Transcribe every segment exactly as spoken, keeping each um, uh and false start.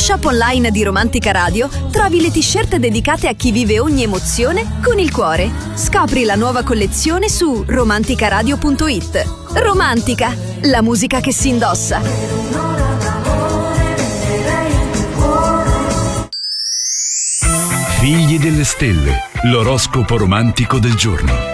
shop online di Romantica Radio trovi le t-shirt dedicate a chi vive ogni emozione con il cuore. Scopri la nuova collezione su romanticaradio punto it. Romantica, la musica che si indossa. Figli delle stelle, l'oroscopo romantico del giorno.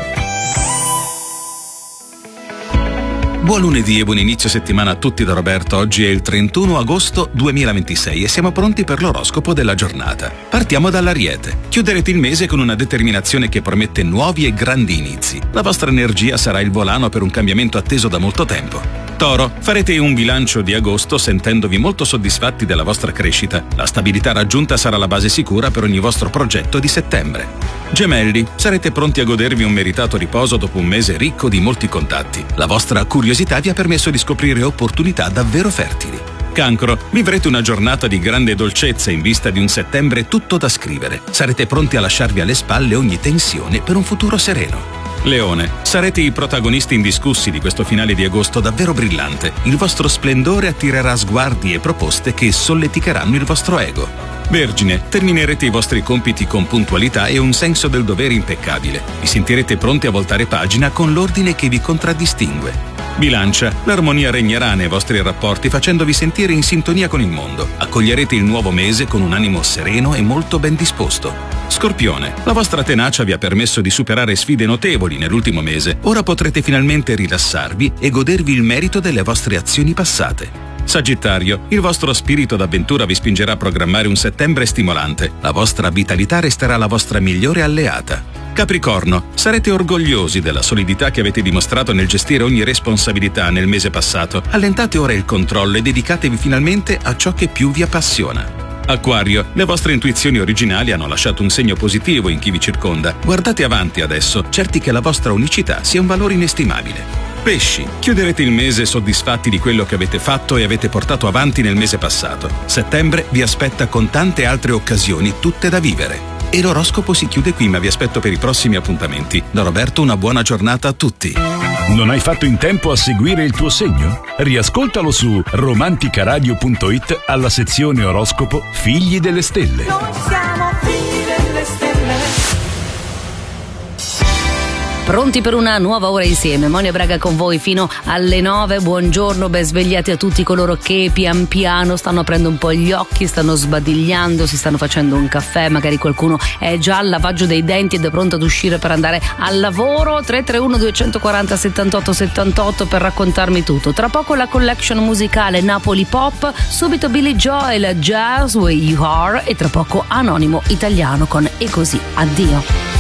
Buon lunedì e buon inizio settimana a tutti da Roberto. Oggi è il trentuno agosto duemilaventisei e siamo pronti per l'oroscopo della giornata. Partiamo dall'Ariete. Chiuderete il mese con una determinazione che promette nuovi e grandi inizi. La vostra energia sarà il volano per un cambiamento atteso da molto tempo. Toro, farete un bilancio di agosto sentendovi molto soddisfatti della vostra crescita. La stabilità raggiunta sarà la base sicura per ogni vostro progetto di settembre. Gemelli, sarete pronti a godervi un meritato riposo dopo un mese ricco di molti contatti. La vostra curiosità vi ha permesso di scoprire opportunità davvero fertili. Cancro, vivrete una giornata di grande dolcezza in vista di un settembre tutto da scrivere. Sarete pronti a lasciarvi alle spalle ogni tensione per un futuro sereno. Leone, sarete i protagonisti indiscussi di questo finale di agosto davvero brillante. Il vostro splendore attirerà sguardi e proposte che solleticheranno il vostro ego. Vergine, terminerete i vostri compiti con puntualità e un senso del dovere impeccabile. Vi sentirete pronti a voltare pagina con l'ordine che vi contraddistingue. Bilancia, l'armonia regnerà nei vostri rapporti facendovi sentire in sintonia con il mondo. Accoglierete il nuovo mese con un animo sereno e molto ben disposto. Scorpione, la vostra tenacia vi ha permesso di superare sfide notevoli nell'ultimo mese. Ora potrete finalmente rilassarvi e godervi il merito delle vostre azioni passate. Sagittario, il vostro spirito d'avventura vi spingerà a programmare un settembre stimolante. La vostra vitalità resterà la vostra migliore alleata. Capricorno, sarete orgogliosi della solidità che avete dimostrato nel gestire ogni responsabilità nel mese passato. Allentate ora il controllo e dedicatevi finalmente a ciò che più vi appassiona. Acquario, le vostre intuizioni originali hanno lasciato un segno positivo in chi vi circonda. Guardate avanti adesso, certi che la vostra unicità sia un valore inestimabile. Pesci, chiuderete il mese soddisfatti di quello che avete fatto e avete portato avanti nel mese passato. Settembre vi aspetta con tante altre occasioni, tutte da vivere. E l'oroscopo si chiude qui, ma vi aspetto per i prossimi appuntamenti. Da Roberto una buona giornata a tutti. Non hai fatto in tempo a seguire il tuo segno? Riascoltalo su romanticaradio punto it alla sezione oroscopo Figli delle stelle. Noi siamo figli delle stelle. Pronti per una nuova ora insieme. Monia Braga con voi fino alle nove. Buongiorno, ben svegliati a tutti coloro che pian piano stanno aprendo un po' gli occhi, stanno sbadigliando, si stanno facendo un caffè, magari qualcuno è già al lavaggio dei denti ed è pronto ad uscire per andare al lavoro. tre tre uno due quattro zero settantotto settantotto per raccontarmi tutto. Tra poco la collection musicale Napoli Pop, subito Billy Joel, Jazz Where You Are e tra poco Anonimo Italiano con E così, addio.